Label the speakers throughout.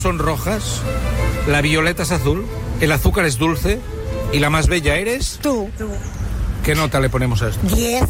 Speaker 1: son rojas, la violeta es azul, el azúcar es dulce y la más bella eres...
Speaker 2: Tú.
Speaker 1: ¿Qué nota le ponemos a esto?
Speaker 2: 10.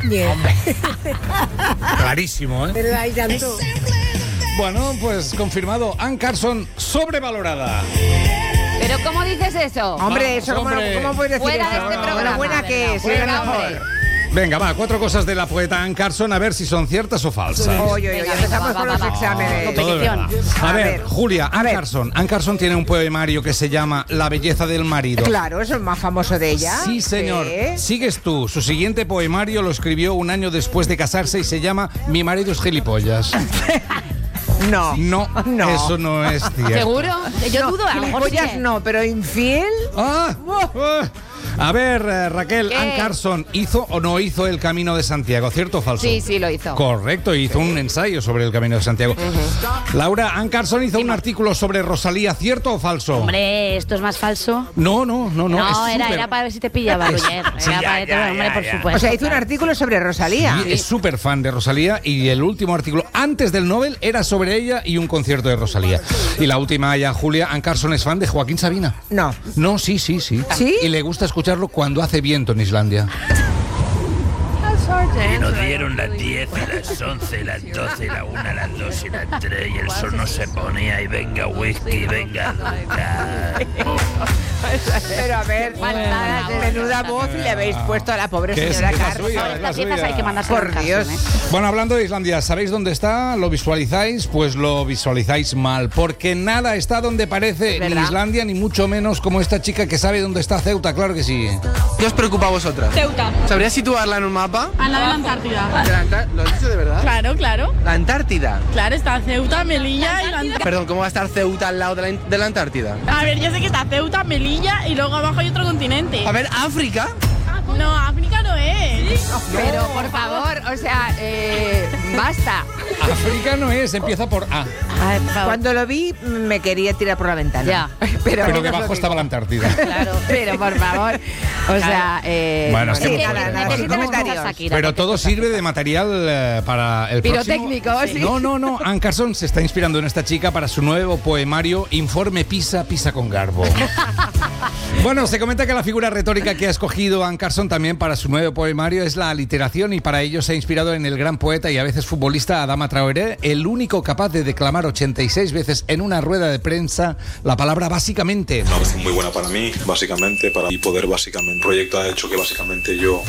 Speaker 1: Clarísimo, ¿eh?
Speaker 2: Pero hay tanto.
Speaker 1: Bueno, pues confirmado, Anne Carson sobrevalorada.
Speaker 3: ¿Pero cómo dices eso?
Speaker 2: Hombre, eso ¿cómo puedes decir
Speaker 3: Fuera
Speaker 2: eso?
Speaker 3: de este programa.
Speaker 2: Lo buena que es,
Speaker 3: Fuera,
Speaker 2: es la mejor.
Speaker 3: hombre.
Speaker 1: Venga, va, 4 cosas de la poeta Anne Carson, a ver si son ciertas o falsas.
Speaker 2: Oye, empezamos con los exámenes.
Speaker 1: Todo es verdad. A ver, Julia, Anne Carson. Anne Carson tiene un poemario que se llama La belleza del marido.
Speaker 2: Claro, eso es el más famoso de ella.
Speaker 1: Sí, señor.
Speaker 2: Sí.
Speaker 1: Sigues tú. Su siguiente poemario lo escribió un año después de casarse y se llama Mi marido es gilipollas.
Speaker 2: No,
Speaker 1: eso no es cierto.
Speaker 3: ¿Seguro? Yo dudo. A lo mejor sí
Speaker 2: Gilipollas
Speaker 3: que-
Speaker 2: no, pero infiel.
Speaker 1: A ver, Raquel,
Speaker 3: ¿Qué?
Speaker 1: Anne Carson, ¿hizo o no hizo el Camino de Santiago? ¿Cierto o falso?
Speaker 3: Sí, lo hizo.
Speaker 1: Correcto, hizo un ensayo sobre el Camino de Santiago. Laura, Anne Carson hizo un artículo sobre Rosalía, ¿cierto o falso?
Speaker 4: Hombre, ¿esto es más falso?
Speaker 1: No,
Speaker 4: No,
Speaker 1: es
Speaker 4: era
Speaker 1: súper-
Speaker 4: para ver si te pillaba, Roger. Era para hombre, por supuesto.
Speaker 2: O sea, hizo un artículo sobre Rosalía.
Speaker 1: Sí, es súper fan de Rosalía y el último artículo antes del Nobel era sobre ella y un concierto de Rosalía. Y la última ya, Julia, Anne Carson es fan de Joaquín Sabina.
Speaker 2: No.
Speaker 1: No, sí.
Speaker 2: ¿Sí?
Speaker 1: Y le gusta escucharlo cuando hace viento en Islandia.
Speaker 5: Y nos dieron las 10, las 11, las 12, la 1, las 2 y las 3 y el sol no se ponía y venga whisky, venga azúcar.
Speaker 2: Pero a ver, menuda voz le habéis puesto a la pobre
Speaker 1: Que es
Speaker 2: señora
Speaker 1: la
Speaker 2: Carson.
Speaker 1: suya, es la
Speaker 4: Estas piezas
Speaker 1: suya.
Speaker 4: hay que mandarse
Speaker 2: Por
Speaker 4: a
Speaker 2: Dios.
Speaker 1: Bueno, hablando de Islandia, ¿sabéis dónde está? ¿Lo visualizáis? Pues lo visualizáis mal, porque nada está donde parece, ni
Speaker 3: ¿Verdad?
Speaker 1: Islandia, ni mucho menos como esta chica que sabe dónde está Ceuta, claro que sí.
Speaker 6: ¿Qué os preocupa a vosotras?
Speaker 7: Ceuta,
Speaker 6: ¿Sabrías situarla en un mapa?
Speaker 7: al lado de la Antártida.
Speaker 6: ¿Lo has dicho de verdad?
Speaker 7: Claro.
Speaker 6: La Antártida.
Speaker 7: Claro, está Ceuta, Melilla y la Antártida.
Speaker 6: Perdón, ¿cómo va a estar Ceuta al lado de la Antártida?
Speaker 7: A ver, yo sé que está Ceuta, Melilla y luego abajo hay otro continente.
Speaker 6: A ver, África.
Speaker 7: No, África no es.
Speaker 3: Pero, por favor, o sea, basta.
Speaker 1: África no es, empieza por A,
Speaker 4: Ay, por favor.
Speaker 2: Cuando lo vi, me quería tirar por la ventana.
Speaker 3: Ya.
Speaker 1: pero
Speaker 2: no
Speaker 1: debajo
Speaker 2: os lo
Speaker 1: estaba la
Speaker 2: digo.
Speaker 1: Antártida.
Speaker 3: Claro, pero por favor. O sea,
Speaker 1: Bueno, es que
Speaker 2: Sí,
Speaker 1: hemos
Speaker 2: nada,
Speaker 1: perdido.
Speaker 2: nada,
Speaker 4: Necesitamos
Speaker 2: comentarios.
Speaker 4: a Shakira,
Speaker 1: Pero
Speaker 4: porque
Speaker 1: todo
Speaker 4: esto
Speaker 1: sirve de material para el
Speaker 3: Pirotécnico,
Speaker 1: próximo...
Speaker 3: sí.
Speaker 1: No. Anne Carson se está inspirando en esta chica para su nuevo poemario Informe Pisa, Pisa con Garbo. Bueno, se comenta que la figura retórica que ha escogido Anne Carson también para su nuevo poemario es la aliteración y para ello se ha inspirado en el gran poeta y a veces futbolista Adama Traoré, el único capaz de declamar 86 veces en una rueda de prensa la palabra básicamente.
Speaker 8: Una opción muy buena para mí, básicamente, para poder básicamente. El proyecto ha hecho que básicamente yo,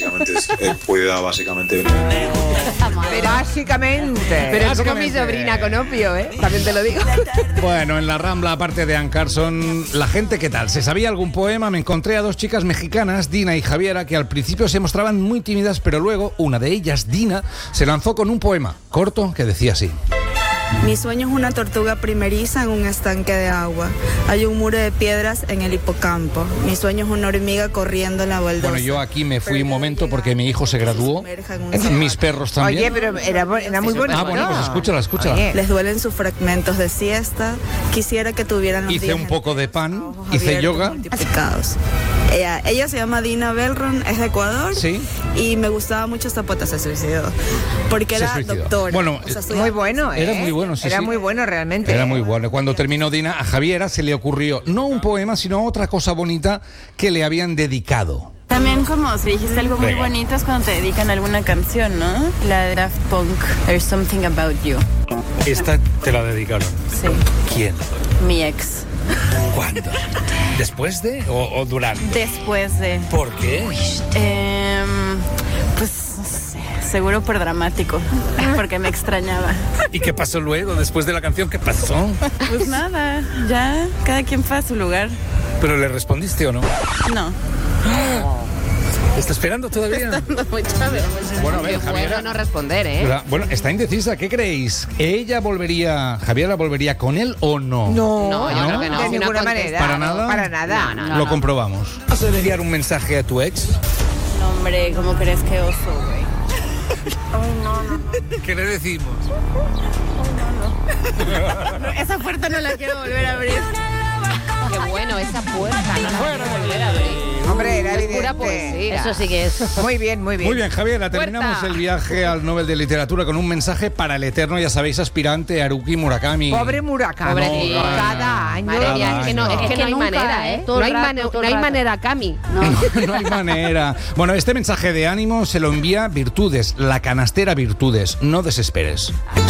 Speaker 8: pueda básicamente venir.
Speaker 2: Pero básicamente.
Speaker 3: Pero es como mi
Speaker 1: Básicamente.
Speaker 3: sobrina con opio, ¿eh? También te lo digo.
Speaker 1: Bueno, en la Rambla, aparte de Anne Carson, la gente, ¿qué tal? ¿Se sabía algún poema? Me encontré a 2 chicas mexicanas, Dina y Javiera, que al principio se mostraban muy tímidas, pero luego una de ellas, Dina, se lanzó con un poema corto que decía así.
Speaker 9: Mi sueño es una tortuga primeriza en un estanque de agua. Hay un muro de piedras en el hipocampo. Mi sueño es una hormiga corriendo en la baldosa.
Speaker 1: Bueno, yo aquí me fui un momento porque mi hijo se graduó, mis perros también.
Speaker 2: Oye, pero era muy bonito.
Speaker 1: bueno, pues escúchala.
Speaker 2: Oye.
Speaker 9: Les duelen sus fragmentos de siesta. Quisiera que tuvieran los
Speaker 1: Hice
Speaker 9: días
Speaker 1: un poco de pan,
Speaker 9: ojos
Speaker 1: hice
Speaker 9: abiertos,
Speaker 1: yoga.
Speaker 9: multiplicados. Ella se llama Dina Belron, es de Ecuador.
Speaker 1: Sí.
Speaker 9: Y me gustaba mucho esta pota, se suicidó. Porque
Speaker 1: Se
Speaker 9: era
Speaker 1: suicidó.
Speaker 9: doctora.
Speaker 1: Bueno,
Speaker 9: estudiaba
Speaker 2: Muy bueno, ¿eh?
Speaker 1: Era muy bueno, sí,
Speaker 2: Era
Speaker 1: sí.
Speaker 2: muy bueno, realmente.
Speaker 1: Era muy bueno. Cuando terminó Dina, a Javiera se le ocurrió no un poema, sino otra cosa bonita que le habían dedicado.
Speaker 9: También como si dijiste algo muy
Speaker 1: Venga.
Speaker 9: bonito es cuando te dedican alguna canción, ¿no? La de Daft Punk, There's Something About You.
Speaker 1: Esta te la dedicaron.
Speaker 9: Sí,
Speaker 1: ¿Quién?
Speaker 9: mi ex.
Speaker 1: ¿Cuándo? ¿Después de o durante?
Speaker 9: Después de...
Speaker 1: ¿Por qué?
Speaker 9: Pues, no sé, seguro por dramático, porque me extrañaba.
Speaker 1: ¿Y qué pasó luego, después de la canción? ¿Qué pasó?
Speaker 9: Pues nada, ya, cada quien fue a su lugar.
Speaker 1: ¿Pero le respondiste o no?
Speaker 9: No.
Speaker 1: ¿Está esperando todavía? Bueno, a ver,
Speaker 3: Qué
Speaker 1: Javiera...
Speaker 3: bueno no responder, ¿eh?
Speaker 1: Bueno, está indecisa. ¿Qué creéis? ¿Javiera volvería con él o no?
Speaker 3: No, yo creo que no.
Speaker 2: De
Speaker 3: Si no
Speaker 2: ninguna
Speaker 3: ha
Speaker 2: manera.
Speaker 1: ¿Para nada?
Speaker 2: Para nada.
Speaker 3: No,
Speaker 1: Lo comprobamos. ¿Vas a enviar un mensaje a tu ex?
Speaker 9: No, hombre, ¿cómo crees que oso, güey?
Speaker 1: ¿Qué le decimos?
Speaker 9: Esa puerta no la quiero volver a abrir.
Speaker 3: Qué bueno esa puerta, no la quiero volver a abrir.
Speaker 2: Hombre, era
Speaker 3: Es pura
Speaker 2: evidente.
Speaker 3: poesía.
Speaker 4: Eso sí que es.
Speaker 2: Muy bien, muy bien.
Speaker 1: Muy bien, Javiera, terminamos
Speaker 3: Puerta.
Speaker 1: el viaje al Nobel de Literatura con un mensaje para el eterno, ya sabéis, aspirante Haruki Murakami.
Speaker 2: Pobre Murakami.
Speaker 3: Pobre tío.
Speaker 2: Cada año.
Speaker 3: Madre mía, es que no,
Speaker 1: No.
Speaker 3: es que no hay
Speaker 4: nunca,
Speaker 3: manera, ¿eh?
Speaker 4: todo
Speaker 3: No
Speaker 4: el
Speaker 3: hay,
Speaker 4: rato, todo
Speaker 3: no
Speaker 4: el
Speaker 3: hay
Speaker 4: rato.
Speaker 3: manera, Cami.
Speaker 4: No.
Speaker 1: No hay manera. Bueno, este mensaje de ánimo se lo envía Virtudes, la canastera Virtudes. No desesperes.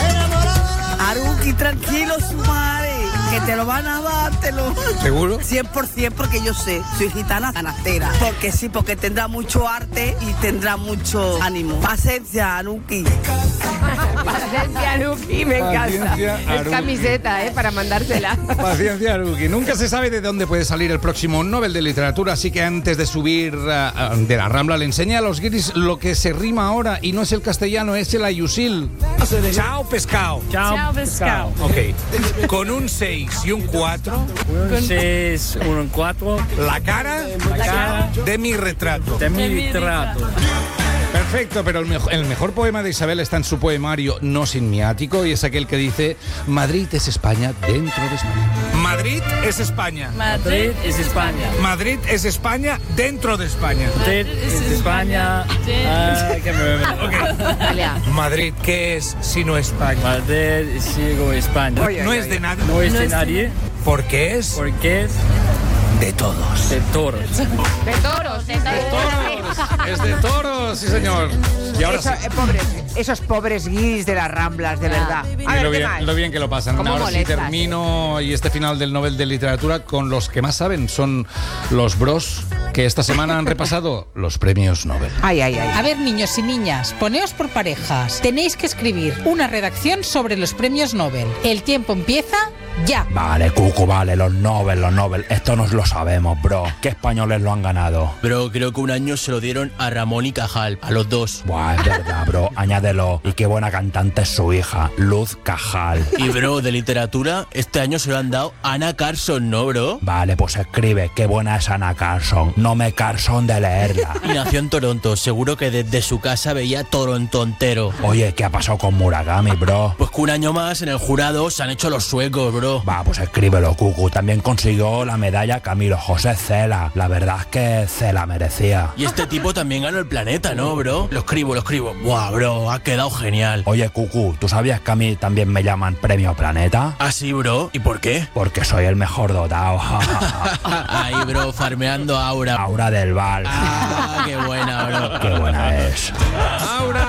Speaker 10: Haruki, tranquilo, su madre, que te lo van a dar,
Speaker 1: ¿Seguro?
Speaker 10: 100% porque yo sé, soy gitana canastera. Porque sí, porque tendrá mucho arte y tendrá mucho ánimo. Paciencia, Haruki.
Speaker 2: Paciencia, Haruki, me encanta.
Speaker 1: Paciencia,
Speaker 2: Es
Speaker 1: Haruki.
Speaker 2: camiseta, para mandársela.
Speaker 1: Paciencia, Haruki. Nunca se sabe de dónde puede salir el próximo Nobel de Literatura, así que antes de subir de la Rambla le enseñé a los guiris lo que se rima ahora y no es el castellano, es el ayusil. Chao, pescado.
Speaker 7: Chao, pescado.
Speaker 1: Ok. Con un 6 y un 4,
Speaker 5: Un 6, un 4.
Speaker 1: la cara de mi retrato.
Speaker 5: De mi trato.
Speaker 1: Perfecto, pero el mejor poema de Isabel está en su poemario No sin mi ático y es aquel que dice Madrid es España dentro de España. Madrid es España.
Speaker 5: Madrid es España.
Speaker 1: Madrid es España dentro de España.
Speaker 5: Madrid es España. Que me...
Speaker 1: Madrid, ¿qué es si no España?
Speaker 5: Madrid sigo España.
Speaker 2: Oye,
Speaker 1: No es de nadie.
Speaker 5: No es de nadie,
Speaker 1: Porque es
Speaker 5: porque es
Speaker 1: de todos.
Speaker 5: de toros.
Speaker 3: De toros, de toros.
Speaker 1: Es de toros, sí señor. Y ahora sí.
Speaker 2: Esos pobres guiris de las Ramblas, de verdad.
Speaker 1: Y
Speaker 2: A ver,
Speaker 1: lo
Speaker 2: ¿qué
Speaker 1: bien,
Speaker 2: más?
Speaker 1: lo bien que lo pasan.
Speaker 3: ¿Cómo
Speaker 1: Ahora sí
Speaker 3: molestas?
Speaker 1: termino y este final del Nobel de Literatura con los que más saben son los bros que esta semana han repasado los premios Nobel.
Speaker 2: Ay, ay, ay.
Speaker 11: A ver, niños y niñas, poneos por parejas. Tenéis que escribir una redacción sobre los premios Nobel. El tiempo empieza ya.
Speaker 12: Vale, Cucu, vale, los Nobel. Esto nos lo sabemos, bro. ¿Qué españoles lo han ganado?
Speaker 13: Bro, creo que un año se lo dieron a Ramón y Cajal, a los dos.
Speaker 12: Buah, es verdad, bro. Añádelo. Y qué buena cantante es su hija, Luz Cajal.
Speaker 13: Y bro, de literatura, este año se lo han dado a Ana Carson, ¿no, bro?
Speaker 12: Vale, pues escribe, qué buena es Ana Carson. No me Carson de leerla.
Speaker 13: Y nació en Toronto, seguro que desde su casa veía Toronto entero.
Speaker 12: Oye, ¿qué ha pasado con Murakami, bro?
Speaker 13: Pues que un año más en el jurado se han hecho los suecos, bro.
Speaker 12: Va, pues escríbelo, Cucu. También consiguió la medalla Camilo José Cela. La verdad es que Cela merecía.
Speaker 13: Y este tipo también ganó el Planeta, ¿no, bro? Lo escribo. Buah, bro, ha quedado genial.
Speaker 12: Oye, Cucu, ¿tú sabías que a mí también me llaman Premio Planeta?
Speaker 13: ¿Ah, sí, bro? ¿Y por qué?
Speaker 12: Porque soy el mejor dotado.
Speaker 13: Ahí, bro, farmeando aura.
Speaker 12: Aura del Val.
Speaker 13: Ah, qué buena, bro.
Speaker 12: Qué buena es.
Speaker 1: Aura.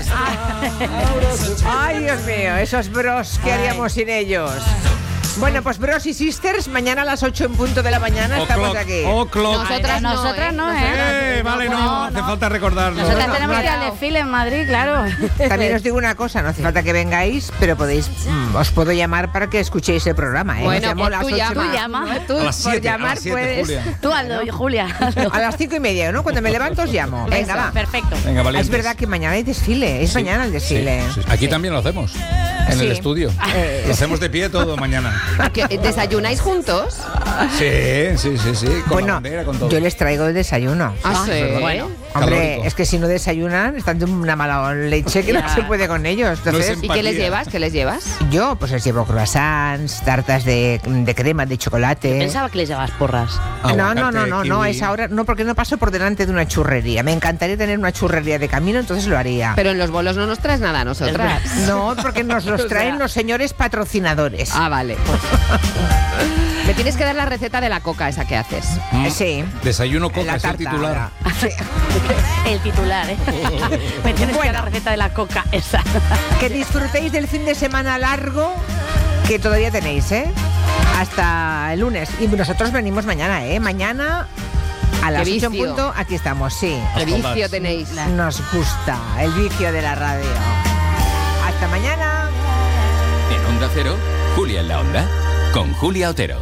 Speaker 2: Ay, Dios mío, esos bros, ¿qué haríamos sin ellos? Bueno, pues bros y sisters, mañana a las 8 en punto de la mañana estamos aquí.
Speaker 4: Nosotras no, ¿eh?
Speaker 1: Vale, no hace falta recordarlo.
Speaker 4: Nosotras tenemos que ir al desfile en Madrid, claro.
Speaker 2: También os digo una cosa, no hace falta que vengáis, pero podéis, os puedo llamar para que escuchéis el programa, ¿eh?
Speaker 3: Bueno,
Speaker 2: Os llamo
Speaker 3: pues
Speaker 2: a las
Speaker 3: tú
Speaker 2: 8
Speaker 3: llama.
Speaker 2: Tú
Speaker 1: A las
Speaker 2: por
Speaker 1: 7,
Speaker 2: llamar puedes.
Speaker 1: Julia.
Speaker 4: Tú, Aldo, Julia. Aldo.
Speaker 2: A las 5:30, ¿no? Cuando me levanto os llamo. Venga,
Speaker 4: Eso,
Speaker 2: va.
Speaker 4: perfecto.
Speaker 1: Venga, valientes.
Speaker 2: Es verdad que mañana hay desfile, es mañana el desfile.
Speaker 1: Sí. Aquí también lo hacemos. En el
Speaker 2: Sí.
Speaker 1: estudio. Lo hacemos de pie todo mañana.
Speaker 3: ¿Desayunáis juntos?
Speaker 1: Sí. Con
Speaker 2: Bueno,
Speaker 1: la bandera, con todo.
Speaker 2: yo les traigo el desayuno.
Speaker 3: Ah, sí.
Speaker 4: Bueno.
Speaker 2: Hombre,
Speaker 1: Calórico.
Speaker 2: es que si no desayunan, están de una mala leche que no
Speaker 4: Ya.
Speaker 2: se puede con ellos. Entonces,
Speaker 3: ¿Y qué les llevas? ¿Qué les llevas?
Speaker 2: yo pues les llevo croissants, tartas de crema, de chocolate.
Speaker 4: Pensaba que les llevabas porras.
Speaker 2: No,
Speaker 1: kiwi.
Speaker 2: es ahora, no, porque no paso por delante de una churrería. Me encantaría tener una churrería de camino, entonces lo haría.
Speaker 3: Pero en los bolos no nos traes nada a nosotras.
Speaker 2: No, porque nos los traen los señores patrocinadores.
Speaker 3: Ah, vale. Me tienes que dar la receta de la coca esa que haces.
Speaker 2: Sí.
Speaker 1: Desayuno
Speaker 2: La
Speaker 1: coca, es el
Speaker 2: tarta
Speaker 1: titular.
Speaker 2: ahora. Sí.
Speaker 4: El titular, ¿eh? Me tienes que dar la receta de la coca esa.
Speaker 2: Que disfrutéis del fin de semana largo que todavía tenéis, ¿eh? Hasta el lunes. Y nosotros venimos mañana, ¿eh? Mañana a las 8 en
Speaker 3: vicio.
Speaker 2: punto, aquí estamos, sí.
Speaker 3: ¿Qué vicio tenéis?
Speaker 2: Nos gusta el vicio de la radio. Hasta mañana.
Speaker 14: En Onda Cero, Julia en la Onda, con Julia Otero.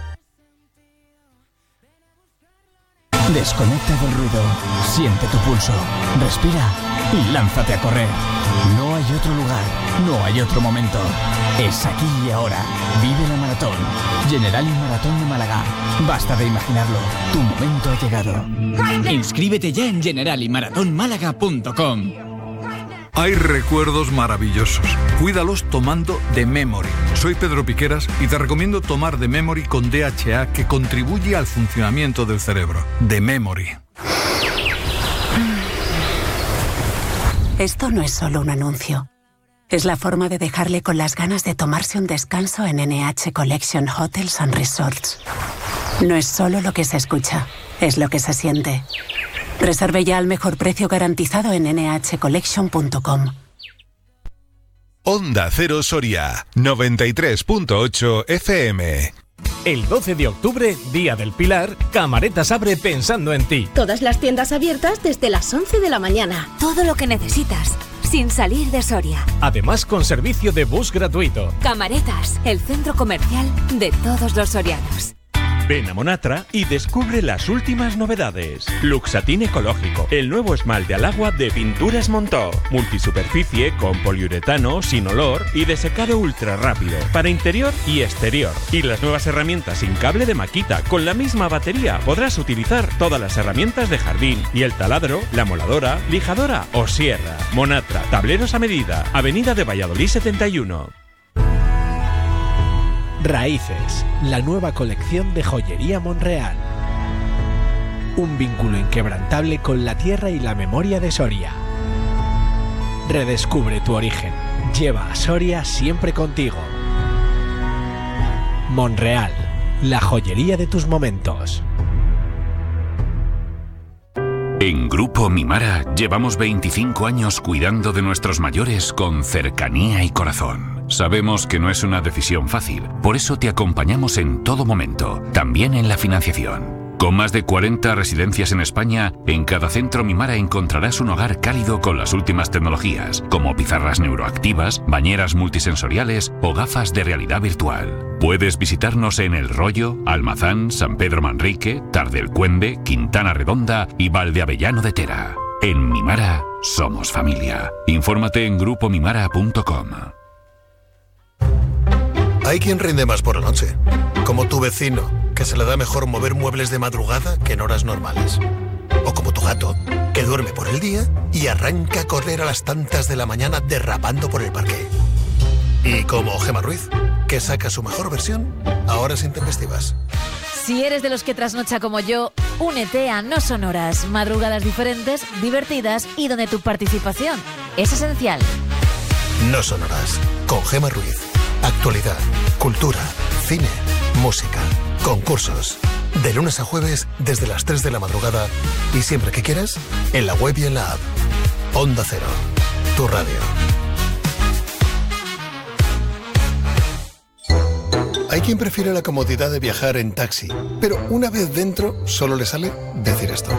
Speaker 15: Desconecta del ruido, siente tu pulso, respira y lánzate a correr. No hay otro lugar, no hay otro momento. Es aquí y ahora. Vive la maratón. Generali Maratón de Málaga. Basta de imaginarlo. Tu momento ha llegado. Inscríbete ya en generaliMaratónMálaga.com.
Speaker 16: Hay recuerdos maravillosos. Cuídalos tomando The Memory. Soy Pedro Piqueras y te recomiendo tomar The Memory con DHA, que contribuye al funcionamiento del cerebro. The Memory.
Speaker 17: Esto no es solo un anuncio. Es la forma de dejarle con las ganas de tomarse un descanso en NH Collection Hotels and Resorts. No es solo lo que se escucha, es lo que se siente. Reserve ya al mejor precio garantizado en nhcollection.com.
Speaker 18: Onda Cero Soria, 93.8 FM.
Speaker 19: El 12 de octubre, Día del Pilar, Camaretas abre pensando en ti.
Speaker 20: Todas las tiendas abiertas desde las 11 de la mañana.
Speaker 21: Todo lo que necesitas, sin salir de Soria.
Speaker 19: Además, con servicio de bus gratuito.
Speaker 21: Camaretas, el centro comercial de todos los sorianos.
Speaker 22: Ven a Monatra y descubre las últimas novedades. Luxatín ecológico, el nuevo esmalte al agua de Pinturas Montó. Multisuperficie con poliuretano, sin olor y de secado ultra rápido, para interior y exterior. Y las nuevas herramientas sin cable de Makita, con la misma batería. Podrás utilizar todas las herramientas de jardín y el taladro, la moladora, lijadora o sierra. Monatra, tableros a medida, Avenida de Valladolid 71.
Speaker 23: Raíces, la nueva colección de joyería Monreal. Un vínculo inquebrantable con la tierra y la memoria de Soria. Redescubre tu origen. Lleva a Soria siempre contigo. Monreal, la joyería de tus momentos.
Speaker 24: En Grupo Mimara llevamos 25 años cuidando de nuestros mayores con cercanía y corazón. Sabemos que no es una decisión fácil, por eso te acompañamos en todo momento, también en la financiación. Con más de 40 residencias en España, en cada centro Mimara encontrarás un hogar cálido con las últimas tecnologías, como pizarras neuroactivas, bañeras multisensoriales o gafas de realidad virtual. Puedes visitarnos en El Rollo, Almazán, San Pedro Manrique, Tardelcuende, Quintana Redonda y Valdeavellano de Tera. En Mimara, somos familia. Infórmate en grupomimara.com.
Speaker 25: Hay quien rinde más por la noche, como tu vecino, que se le da mejor mover muebles de madrugada que en horas normales. O como tu gato, que duerme por el día y arranca a correr a las tantas de la mañana derrapando por el parque. Y como Gemma Ruiz, que saca su mejor versión a horas intempestivas.
Speaker 21: Si eres de los que trasnocha como yo, únete a No Son Horas, madrugadas diferentes, divertidas y donde tu participación es esencial.
Speaker 25: No Son Horas, con Gemma Ruiz. Actualidad, cultura, cine, música, concursos. De lunes a jueves desde las 3 de la madrugada y siempre que quieras, en la web y en la app. Onda Cero, tu radio. Hay quien prefiere la comodidad de viajar en taxi, pero una vez dentro solo le sale decir esto.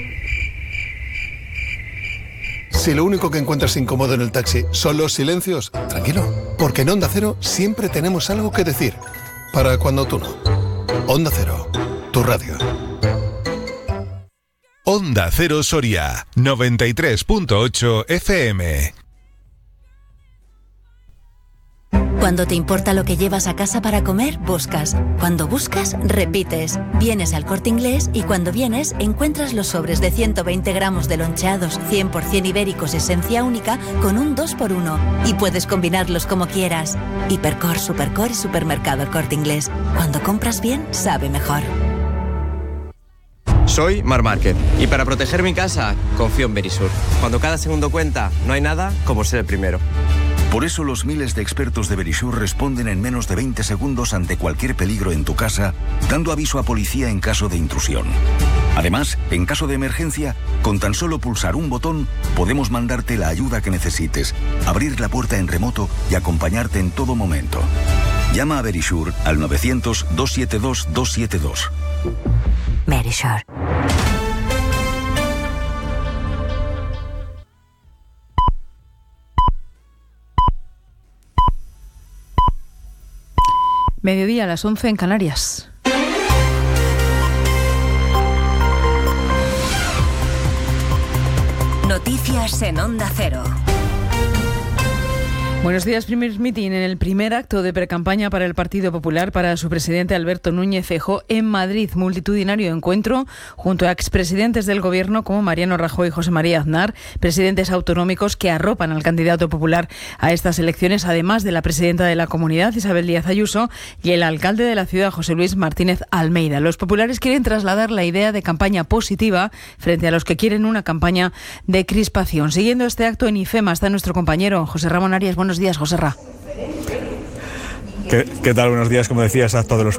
Speaker 25: Si lo único que encuentras incómodo en el taxi son los silencios, tranquilo, porque en Onda Cero siempre tenemos algo que decir, para cuando tú no. Onda Cero, tu radio.
Speaker 18: Onda Cero Soria, 93.8 FM.
Speaker 21: Cuando te importa lo que llevas a casa para comer, buscas. Cuando buscas, repites. Vienes al Corte Inglés y cuando vienes, encuentras los sobres de 120 gramos de loncheados 100% ibéricos esencia única con un 2x1. Y puedes combinarlos como quieras. Hipercor, Supercor y Supermercado El Corte Inglés. Cuando compras bien, sabe mejor.
Speaker 26: Soy Mar Márquez y para proteger mi casa, confío en Verisur. Cuando cada segundo cuenta, no hay nada como ser el primero.
Speaker 27: Por eso los miles de expertos de Verisur responden en menos de 20 segundos ante cualquier peligro en tu casa, dando aviso a policía en caso de intrusión. Además, en caso de emergencia, con tan solo pulsar un botón, podemos mandarte la ayuda que necesites, abrir la puerta en remoto y acompañarte en todo momento. Llama a Verisur al 900-272-272.
Speaker 21: Verisur.
Speaker 28: Mediodía a las 11 en Canarias.
Speaker 21: Noticias en Onda Cero.
Speaker 28: Buenos días. Primer mitin en el primer acto de precampaña para el Partido Popular para su presidente Alberto Núñez Feijóo en Madrid. Multitudinario encuentro junto a expresidentes del Gobierno como Mariano Rajoy y José María Aznar, presidentes autonómicos que arropan al candidato popular a estas elecciones, además de la presidenta de la Comunidad, Isabel Díaz Ayuso, y el alcalde de la ciudad, José Luis Martínez Almeida. Los populares quieren trasladar la idea de campaña positiva frente a los que quieren una campaña de crispación. Siguiendo este acto en IFEMA está nuestro compañero José Ramón Arias. Buenos días, José Ra.
Speaker 5: ¿Qué tal? Buenos días. Como decías, acto de los